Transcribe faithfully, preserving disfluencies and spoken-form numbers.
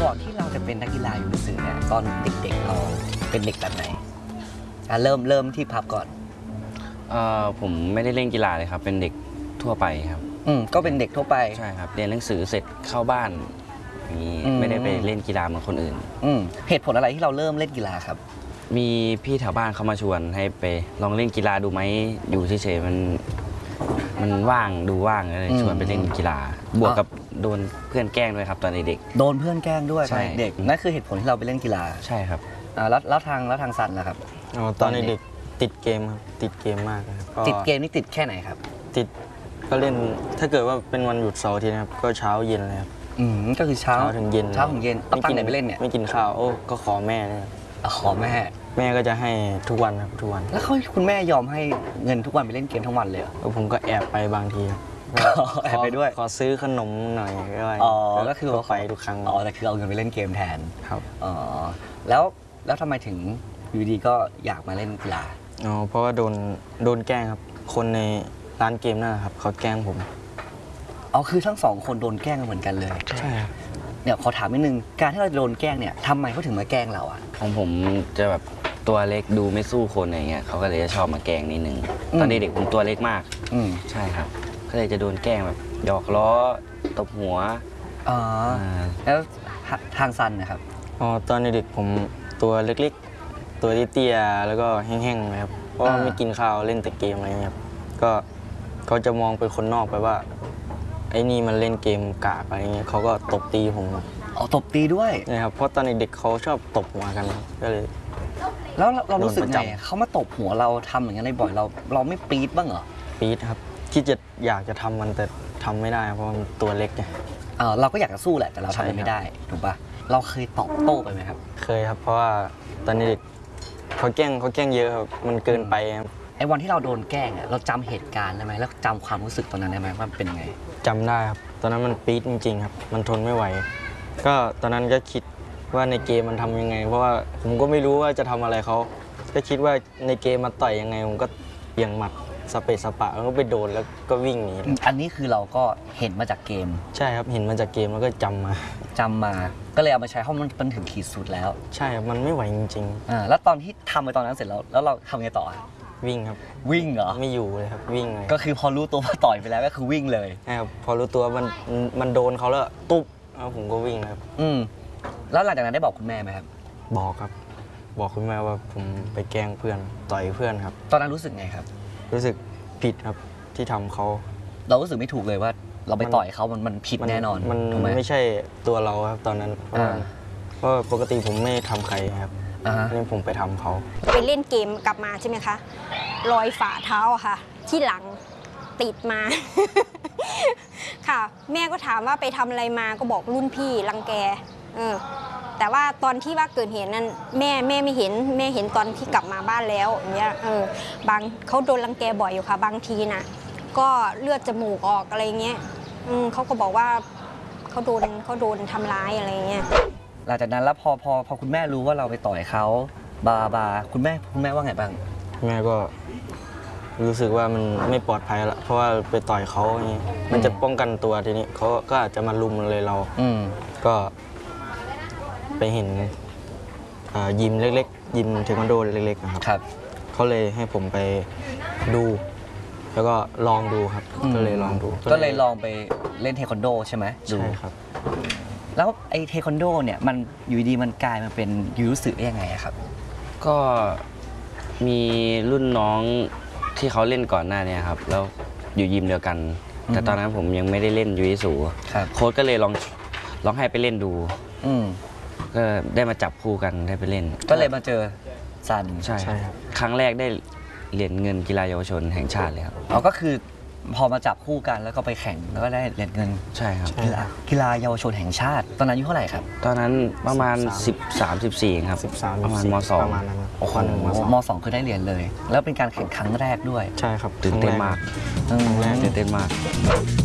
ก่อนที่เราจะเป็นนักกีฬายูยิสึเนี่ยตอนเด็กๆเราเป็นเด็กแบบไหนอ่ะเริ่มเริ่มที่พับก่อนเอ่อผมไม่ได้เล่นกีฬาเลยครับเป็นเด็กทั่วไปครับอืมก็เป็นเด็กทั่วไปใช่ครับเรียนหนังสือเสร็จเข้าบ้านนี้ไม่ได้ไปเล่นกีฬาเหมือนคนอื่นอืมเหตุผลอะไรที่เราเริ่มเล่นกีฬาครับมีพี่แถวบ้านเขามาชวนให้ไปลองเล่นกีฬาดูไหมอยู่เฉยๆมันมันว่างดูว่างเลยชวนไปเล่นกีฬาบวกกับโดนเพื่อนแกล้งด้วยครับตอนเด็กโดนเพื่อนแกล้งด้วยตอนเด็กนั่นคือเหตุผลที่เราไปเล่นกีฬาใช่ครับอ่าแล้วแล้วทางแล้วทางซันล่ะครับอ๋อตอนเด็กติดเกมครับติดเกมมากครับติดเกมนี่ติดแค่ไหนครับติดก็เล่นถ้าเกิดว่าเป็นวันหยุดเสาร์อาทิตย์นะครับก็เช้าเย็นเลยครับอืมก็คือเช้าถึงเย็นเช้าถึงเย็นต้องตั้งไหนไปเล่นเนี่ยไม่กินข้าวโอ้ก็ขอแม่เนี่ยขอแม่แม่ก็จะให้ทุกวันครับทุกวันแล้วคุณแม่ยอมให้เงินทุกวันไปเล่นเกมทั้งวันเลยแล้วผมก็แอบไปบางทีครับแอบไปด้วยขอซื้อขนมหน่อยก็อ๋อก็คือไปทุกครั้งอ๋อแต่คือเอาเงินไปเล่นเกมแทนครับอ๋อแล้วแล้วทำไมถึงอยู่ดีก็อยากมาเล่นกีฬาอ๋อเพราะว่าโดนโดนแกล้งครับคนในร้านเกมนั่นแหละครับเขาแกล้งผมอ๋อคือทั้งสองคนโดนแกล้งเหมือนกันเลยใช่ครับเนี่ยขอถามนิดนึงการที่เราโดนแกล้งเนี่ยทำไมเขาถึงมาแกล้งเราอ่ะของผมจะแบบตัวเล็กดูไม่สู้คนอะไรเงี้ยเขาก็เลยจะชอบมาแกล้งนิดนึงตอนเด็กผมตัวเล็กมากอืมใช่ครับก็เลยจะโดนแกล้งแบบหยอกล้อตบหัวอ๋อแล้วทางซันนะครับอ๋อตอนเด็กผมตัวเล็กๆตัวเตี้ยๆแล้วก็แห้งๆนะครับเพราะไม่กินข้าวเล่นแต่เกมอะไรเงี้ยก็เขาจะมองเป็นคนนอกไปว่าไอ้นี่มันเล่นเกมกากอะไรเงี้ยเขาก็ตบตีผมอ๋อตบตีด้วยนะครับเพราะตอนเด็กๆเขาชอบตบหัวกันก็เลยแล้วเรารู้สึกไงเขามาตบหัวเราทำอย่างนั้นบ่อยเราเราไม่ปี๊ดบ้างเหรอปี๊ดครับที่จะอยากจะทำมันแต่ทำไม่ได้เพราะมันตัวเล็กไงเออเราก็อยากจะสู้แหละแต่เราทำไม่ได้ถูกปะเราเคยตอบโต้ไปไหมครับเคยครับเพราะว่าตอนเด็กเขาแกล้งเขาแกล้งเยอะครับมันเกินไปครับไอ้วันที่เราโดนแกล้งเราจำเหตุการณ์ได้ไหมแล้วจำความรู้สึกตอนนั้นได้ไหมว่าเป็นไงจำได้ครับตอนนั้นมันปี๊ดจริงๆครับมันทนไม่ไหวก็ตอนนั้นก็คิดว่าในเกมมันทำยังไงเพราะว่าผมก็ไม่รู้ว่าจะทำอะไรเขาก็คิดว่าในเกมมาต่อยยังไงผมก็เบี่ยงหมัดสเปซสปะแล้วก็ไปโดนแล้วก็วิ่งหนีอันนี้คือเราก็เห็นมาจากเกมใช่ครับเห็นมาจากเกมแล้วก็จำมาจำมาก็เลยเอามาใช้เพราะมันเป็นถึงขีดสุดแล้วใช่ครับมันไม่ไหวจริงๆอ่าแล้วตอนที่ทำไปตอนนั้นเสร็จแล้วแล้วเราทำไงต่อวิ่งครับวิ่งเหรอไม่อยู่เลยครับวิ่งเลยก็คือพอรู้ตัวว่าต่อยไปแล้วก็คือวิ่งเลยใช่ครับพอรู้ตัวมันมันโดนเขาแล้วตุ๊บแล้วผมก็วิ่งครับอืมแล้วหลังจากนั้นได้บอกคุณแม่ไหมครับบอกครับบอกคุณแม่ว่าผมไปแกล้งเพื่อนต่อยเพื่อนครับตอนนั้นรู้สึกไงครับรู้สึกผิดครับที่ทำเขาเรารู้สึกไม่ถูกเลยว่าเราไปต่อยเขามันมันผิดแน่นอนมันไม่ใช่ตัวเราครับตอนนั้นเพราะปกติผมไม่ทำใครครับนี่ผมไปทำเขาไปเล่นเกมกลับมาใช่ไหมคะรอยฝ่าเท้าค่ะที่หลังติดมาค่ะแม่ก็ถามว่าไปทำอะไรมาก็บอกรุ่นพี่รังแกเออแต่ว่าตอนที่ว่าเกิดเหตุนั้นแม่แม่ไม่เห็นแม่เห็นตอนที่กลับมาบ้านแล้วอย่างเงี้ยเออบางเขาโดนรังแกบ่อยอยู่ค่ะบางทีนะก็เลือดจมูกออกอะไรเงี้ยอืมเขาก็บอกว่าเขาโดนเขาโดนทำร้ายอะไรเงี้ยหลังจากนั้นแล้วพอพอพอคุณแม่รู้ว่าเราไปต่อยเขาบาบาคุณแม่คุณแม่ว่าไงบ้างแม่ก็รู้สึกว่ามันไม่ปลอดภัยละเพราะว่าไปต่อยเขาอย่างนี้มันจะป้องกันตัวทีนี้เขาก็อาจจะมาลุมเลยเราอืมก็ไปเห็นยิมเล็กๆยิมเทควันโดเล็กๆนะครับครับเขาเลยให้ผมไปดูแล้วก็ลองดูครับก็เลยลองดูก็เลยลองไปเล่นเทควันโดใช่ไหมใช่ครับแล้วไอ้เทควันโดเนี่ยมันอยู่ดีมันกลายมาเป็นยูยิสึได้ยังไงครับก็มีรุ่นน้องที่เขาเล่นก่อนหน้านี้ครับแล้วอยู่ยิมเดียวกันแต่ตอนนั้นผมยังไม่ได้เล่นยูยิสึโค้ชก็เลยลองลองให้ไปเล่นดูก็ได้มาจับคู่กันได้ไปเล่นก็เลยมาเจอซันใช่ครั้งแรกได้เหรียญเงินกีฬาเยาวชนแห่งชาติเลยครับอ๋อก็คือพอมาจับคู่กันแล้วก็ไปแข่งแล้วก็ได้เหรียญเงินใช่ครับกีฬากีฬาเยาวชนแห่งชาติตอนนั้นอายุเท่าไหร่ครับตอนนั้นประมาณสิบสาม สิบสี่ครับประมาณม.สองประมาณนั้นโอ้โหม.สองคือได้เหรียญเลยแล้วเป็นการแข่งครั้งแรกด้วยใช่ครับตื่นเต้นมากตื่นเต้นมาก